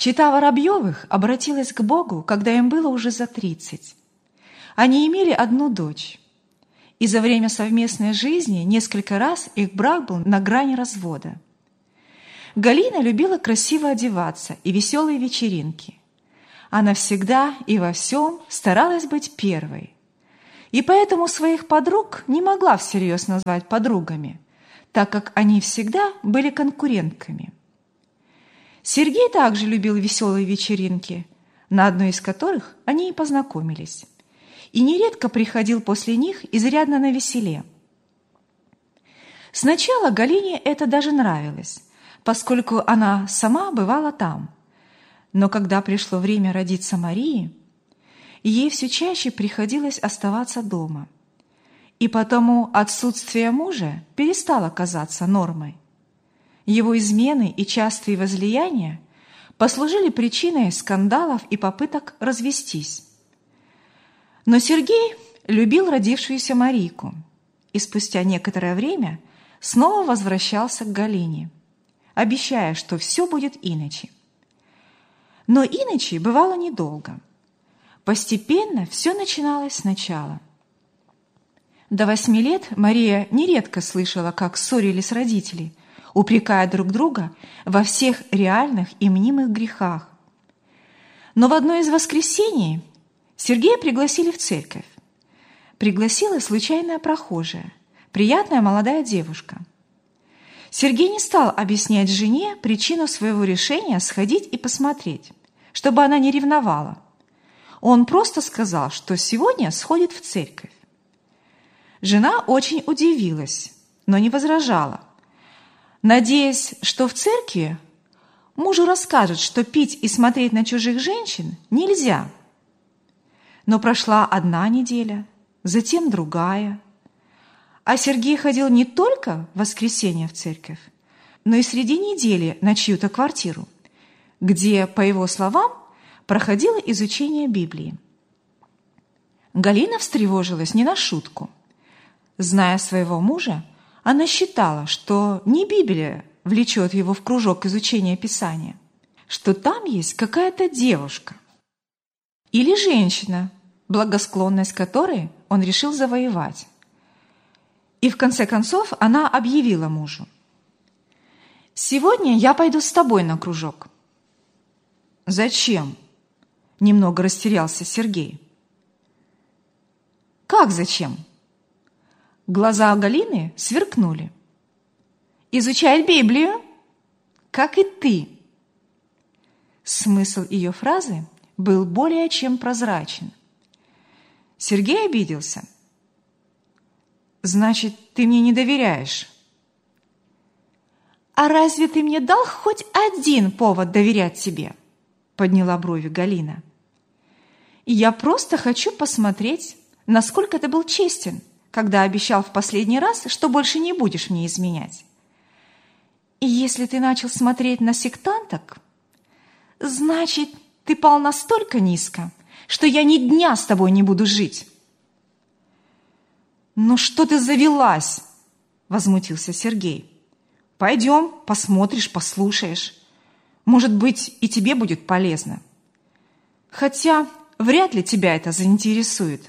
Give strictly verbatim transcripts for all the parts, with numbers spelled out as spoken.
Чета Воробьевых обратилась к Богу, когда им было уже за тридцать. Они имели одну дочь, и за время совместной жизни несколько раз их брак был на грани развода. Галина любила красиво одеваться и веселые вечеринки. Она всегда и во всем старалась быть первой, и поэтому своих подруг не могла всерьез назвать подругами, так как они всегда были конкурентками. Сергей также любил веселые вечеринки, на одной из которых они и познакомились, и нередко приходил после них изрядно навеселе. Сначала Галине это даже нравилось, поскольку она сама бывала там, но когда пришло время родиться Марии, ей все чаще приходилось оставаться дома, и потому отсутствие мужа перестало казаться нормой. Его измены и частые возлияния послужили причиной скандалов и попыток развестись. Но Сергей любил родившуюся Марийку и спустя некоторое время снова возвращался к Галине, обещая, что все будет иначе. Но иначе бывало недолго. Постепенно все начиналось сначала. До восьми лет Мария нередко слышала, как ссорились родители, упрекая друг друга во всех реальных и мнимых грехах. Но в одно из воскресений Сергея пригласили в церковь. Пригласила случайная прохожая, приятная молодая девушка. Сергей не стал объяснять жене причину своего решения сходить и посмотреть, чтобы она не ревновала. Он просто сказал, что сегодня сходит в церковь. Жена очень удивилась, но не возражала, надеясь, что в церкви мужу расскажут, что пить и смотреть на чужих женщин нельзя. Но прошла одна неделя, затем другая. А Сергей ходил не только в воскресенье в церковь, но и среди недели на чью-то квартиру, где, по его словам, проходило изучение Библии. Галина встревожилась не на шутку. Зная своего мужа, она считала, что не Библия влечет его в кружок изучения Писания, что там есть какая-то девушка или женщина, благосклонность которой он решил завоевать. И в конце концов она объявила мужу: «Сегодня я пойду с тобой на кружок». «Зачем?» – немного растерялся Сергей. «Как зачем?» Глаза Галины сверкнули. «Изучать Библию, как и ты». Смысл ее фразы был более чем прозрачен. Сергей обиделся. «Значит, ты мне не доверяешь?» «А разве ты мне дал хоть один повод доверять тебе?» – подняла брови Галина. «Я просто хочу посмотреть, насколько ты был честен, когда обещал в последний раз, что больше не будешь мне изменять. И если ты начал смотреть на сектанток, значит, ты пал настолько низко, что я ни дня с тобой не буду жить». «Ну что ты завелась?» – возмутился Сергей. «Пойдем, посмотришь, послушаешь. Может быть, и тебе будет полезно. Хотя вряд ли тебя это заинтересует».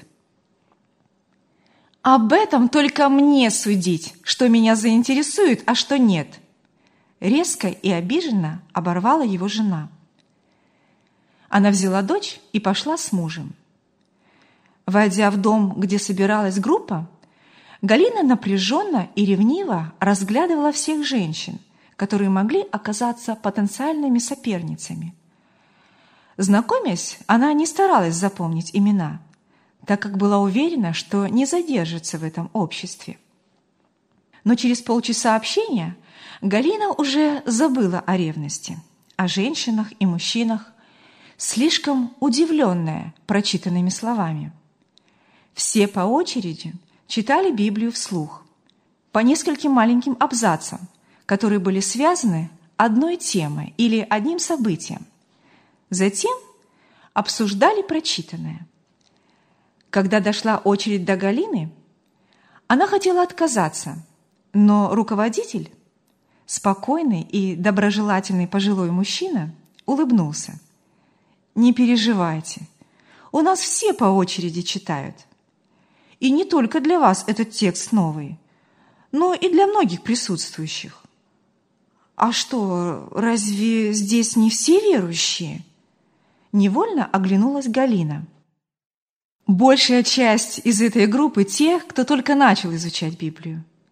«Об этом только мне судить, что меня заинтересует, а что нет», – резко и обиженно оборвала его жена. Она взяла дочь и пошла с мужем. Войдя в дом, где собиралась группа, Галина напряженно и ревниво разглядывала всех женщин, которые могли оказаться потенциальными соперницами. Знакомясь, она не старалась запомнить имена, так как была уверена, что не задержится в этом обществе. Но через полчаса общения Галина уже забыла о ревности, о женщинах и мужчинах, слишком удивленная прочитанными словами. Все по очереди читали Библию вслух, по нескольким маленьким абзацам, которые были связаны одной темой или одним событием. Затем обсуждали прочитанное. Когда дошла очередь до Галины, она хотела отказаться, но руководитель, спокойный и доброжелательный пожилой мужчина, улыбнулся. «Не переживайте, у нас все по очереди читают. И не только для вас этот текст новый, но и для многих присутствующих. А что, разве здесь не все верующие?» Невольно оглянулась Галина. «Большая часть из этой группы тех, кто только начал изучать Библию.